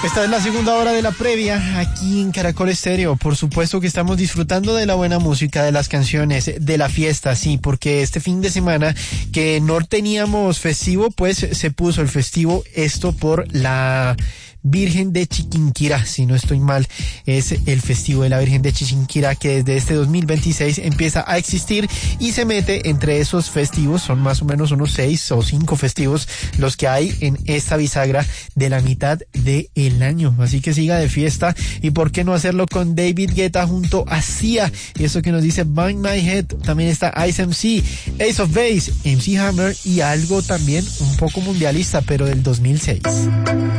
Esta es la segunda hora de la previa aquí en Caracol Estéreo. Por supuesto que estamos disfrutando de la buena música, de las canciones, de la fiesta, sí, porque este fin de semana que no teníamos festivo, pues se puso el festivo, esto por la Virgen de Chiquinquirá, si no estoy mal, es el festivo de la Virgen de Chiquinquirá que desde este 2026 empieza a existir y se mete entre esos festivos, son más o menos unos 6 o 5 festivos los que hay en esta bisagra de la mitad del año, así que siga de fiesta y por qué no hacerlo con David Guetta junto a Sia, y eso que nos dice Bang My Head, también está Ice MC, Ace of Base, MC Hammer y algo también un poco mundialista pero del 2006.